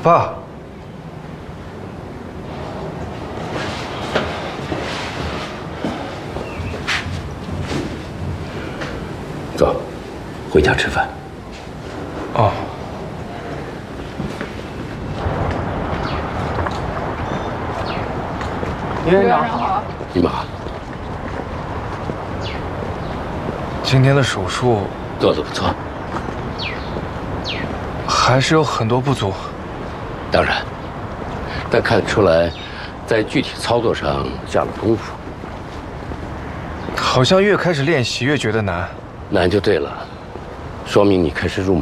爸， 走，回家吃饭。 哦。 李院长好。 姨妈， 今天的手术做得不错。 还是有很多不足。 当然，但看得出来，在具体操作上下了功夫。 好像越开始练习越觉得难。 难就对了，说明你开始入门。